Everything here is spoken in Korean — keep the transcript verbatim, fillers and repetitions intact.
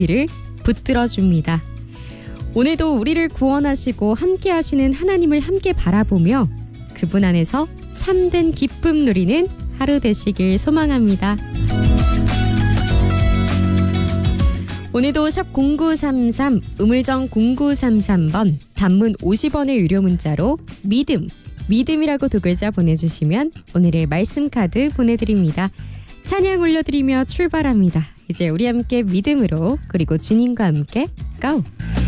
이를 붙들어줍니다. 오늘도 우리를 구원하시고 함께 하시는 하나님을 함께 바라보며 그분 안에서 참된 기쁨 누리는 하루 되시길 소망합니다. 오늘도 샵 공구삼삼 우물정 공구삼삼 번 단문 오십 원의 유료 문자로 믿음, 믿음이라고 두 글자 보내주시면 오늘의 말씀 카드 보내드립니다. 찬양 올려드리며 출발합니다. 이제 우리 함께 믿음으로 그리고 주님과 함께 고!